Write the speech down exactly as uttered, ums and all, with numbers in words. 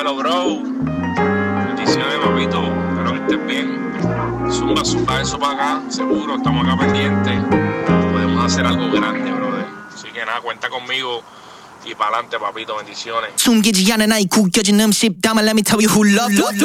Dímelo, bro. Bendiciones, papito. Espero que estés bien. Zumba, zumba eso para acá. Seguro, estamos acá pendientes. Podemos hacer algo grande, brother. Así que nada, cuenta conmigo. Y para adelante, papito. Bendiciones. 숨기지 않은 나의 구겨진 음식 담아 let me tell you who love